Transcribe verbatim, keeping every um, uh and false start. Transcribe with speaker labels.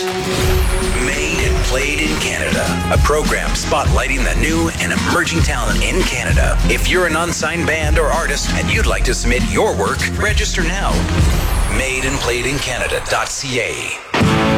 Speaker 1: Made and Played in Canada, a program spotlighting the new and emerging talent in Canada. If you're an unsigned band or artist and you'd like to submit your work, register now. made and played in canada dot c a